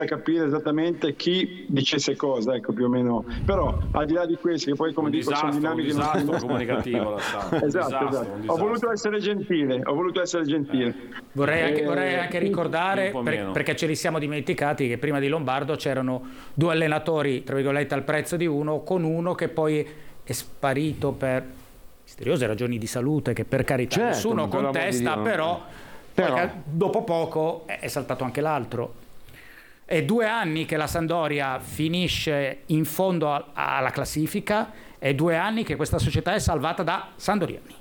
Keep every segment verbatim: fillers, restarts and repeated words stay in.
capire esattamente chi dicesse cosa, ecco, più o meno. Però al di là di questo, che poi come un dico disastro, sono dinamiche un disastro non... comunicativo la stampa. esatto, disastro, esatto. Ho voluto essere gentile, ho voluto essere gentile. Eh. Vorrei, anche, Eh, vorrei anche ricordare, per, perché ce li siamo dimenticati, che prima di Lombardo c'erano due allenatori, tra virgolette, al prezzo di uno, con uno che poi è sparito per misteriose ragioni di salute, che per carità certo, nessuno contesta, di però, però. Poi, dopo poco è, è saltato anche l'altro. È due anni che la Sampdoria finisce in fondo a, alla classifica, è due anni che questa società è salvata da Sandoriani.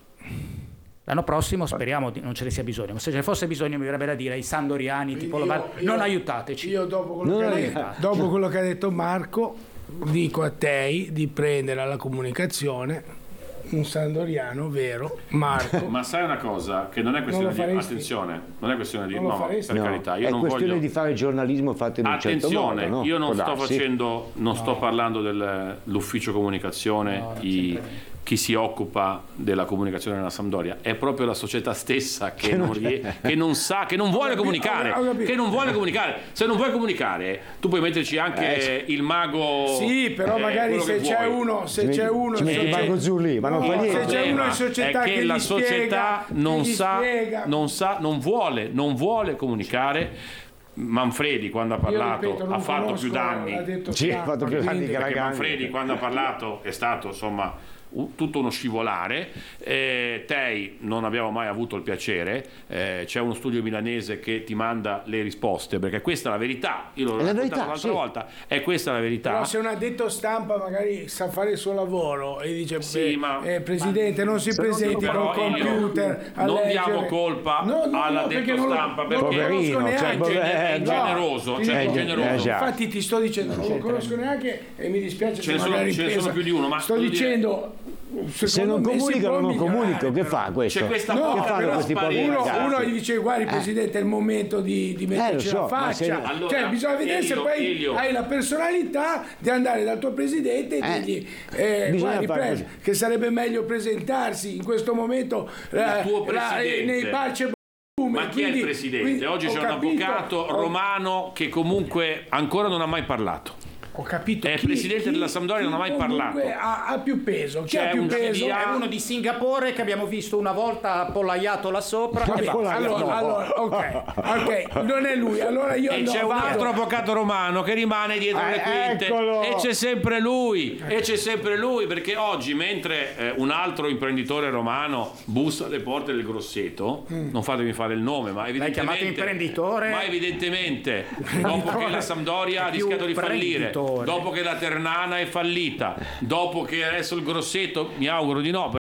L'anno prossimo speriamo di non ce ne sia bisogno, ma se ce ne fosse bisogno mi verrebbe da dire ai Sandoriani, tipo io, Lombardo, io, non aiutateci. Io dopo quello, non che, ha, dopo quello che ha detto Marco, dico a te di prendere alla comunicazione un sandoriano vero, Marco. Ma sai una cosa, che non è questione di attenzione, non è questione di no, per no, carità, io è non questione voglio... di fare giornalismo fatto in un certo modo. Attenzione, No? io non Può sto darsi. facendo, non sto parlando dell'ufficio comunicazione, No, i, chi si occupa della comunicazione nella Sampdoria, è proprio la società stessa che, Che non, non rie- che non sa, che non vuole capito, comunicare, ho capito. che non vuole comunicare. Se non vuoi comunicare, tu puoi metterci anche il mago. Sì, però eh, magari quello se che c'è vuoi. uno, se Ci c'è metti- uno, ci metti se il c'è- mago Zurli, ma non No, fa se niente. c'è uno in è società che, che la gli società spiega, non che gli sa, spiega. non sa, non vuole, non vuole comunicare. Manfredi quando ha parlato ripeto, non ha fatto conosco, più danni. l'ha detto Sì, Stampa, ha fatto più danni quindi- che la Perché Gandhi. Manfredi quando ha parlato è stato insomma u- tutto uno scivolare. eh, Tei non abbiamo mai avuto il piacere, eh, c'è uno studio milanese che ti manda le risposte, perché questa è la verità, io l'ho È la raccontato verità, l'altra sì. volta, è questa la verità. Però se un addetto stampa magari sa fare il suo lavoro e dice Sì, beh, ma- eh, Presidente non si Se non presenti Però col io- computer a non leggere. diamo colpa No, no, no, all'addetto perché non lo- stampa, non perché lo conosco Poverino, neanche. cioè, è, gen- è no. generoso, Ti cioè è dico- generoso. eh, già. Infatti ti sto dicendo non lo conosco neanche e mi dispiace Ce ne se sono- magari ce ne pensa- sono più di uno, ma sto voglio dire- dicendo Se secondo non me si comunicano, può non migliorare, comunicano. Che però. fa questo? C'è questa No, che poca fanno però questi poveri trasparenza. uno, ragazzi? uno gli dice guardi Presidente è il momento di, di metterci lo so, la ma faccia se- Allora, cioè bisogna vedere se Elio, poi Elio. hai la personalità di andare dal tuo Presidente e Eh, dirgli eh, bisogna guardi fare pre- così. che sarebbe meglio presentarsi in questo momento eh, tuo la- Presidente. nei bar c'è Ma chi è il presidente? Oggi c'è un avvocato ho, romano che comunque ancora non ha mai parlato. ho capito È chi- presidente chi- della Sampdoria, non ha mai chi comunque parlato. ha, ha più peso chi C'è ha più un peso C D A. È uno di Singapore che abbiamo visto una volta appollaiato là sopra. Ma e basta. poi- allora, allora ok ok non è lui allora io E no, c'è un vado- altro avvocato romano che rimane dietro Eh, le quinte eccolo! e c'è sempre lui e c'è sempre lui perché oggi mentre eh, un altro imprenditore romano bussa alle porte del Grosseto, non fatemi fare il nome, ma evidentemente chiamato imprenditore? ma evidentemente dopo che la Sampdoria ha È più rischiato di fallire, prenditore. dopo che la Ternana è fallita, dopo che adesso il Grosseto, mi auguro di no,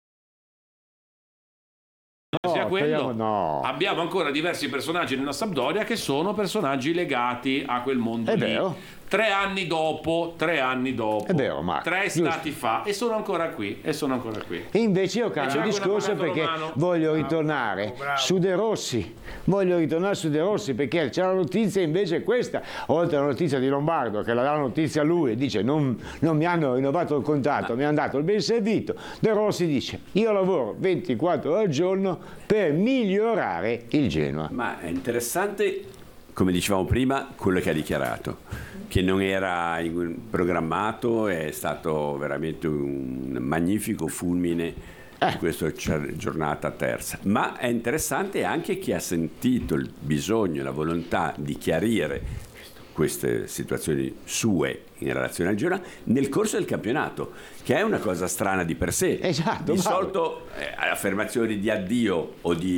No, sia quello, speriamo no. abbiamo ancora diversi personaggi nella Sampdoria che sono personaggi legati a quel mondo È lì. vero. Tre anni dopo, tre anni dopo, È vero, Marco, tre giusto. stati fa e sono ancora qui, e sono ancora qui. E invece io cambio c'è il discorso anche un perché avvocato romano. voglio ritornare bravo. su De Rossi, voglio ritornare su De Rossi perché c'è la notizia invece questa, oltre alla notizia di Lombardo che la dà la notizia a lui e dice non, non mi hanno rinnovato il contratto, mi hanno dato il ben servito, De Rossi dice io lavoro ventiquattro ore al giorno per migliorare il Genoa. Ma è interessante, come dicevamo prima, quello che ha dichiarato, che non era in- programmato, è stato veramente un magnifico fulmine in questa cer- giornata terza. Ma è interessante anche chi ha sentito il bisogno, la volontà di chiarire queste situazioni sue in relazione al Genoa nel corso del campionato, che è una cosa strana di per sé. Esatto, Di bravo. solito eh, affermazioni di addio o di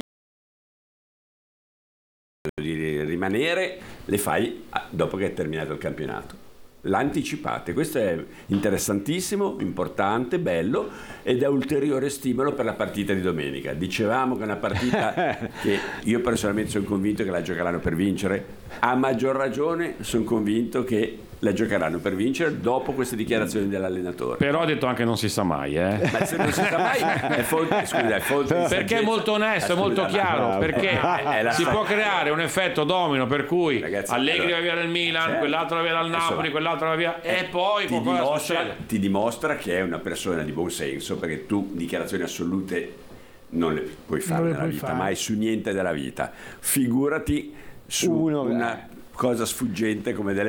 di rimanere le fai ah, dopo che è terminato il campionato, l'anticipate. Questo è interessantissimo, importante, bello ed è ulteriore stimolo per la partita di domenica. Dicevamo che è una partita che io personalmente sono convinto che la giocheranno per vincere, a maggior ragione sono convinto che la giocheranno per vincere dopo queste dichiarazioni dell'allenatore. Però ha detto anche non si sa mai, eh. Ma se non si sa mai è fonte, scusa, è fonte di Perché è saggezza. molto onesto, è Ah, molto scusa, chiaro, ma- perché è la si sa- può creare un effetto domino per cui Ragazzi, Allegri allora, va via dal Milan, certo. quell'altro va via dal Adesso Napoli, va. quell'altro va via e poi ti qualcosa dimostra, succede. ti dimostra che è una persona di buon senso, perché tu dichiarazioni assolute non le puoi fare Non le nella puoi vita, fare. mai su niente della vita. Figurati su Uno, una cosa sfuggente come delle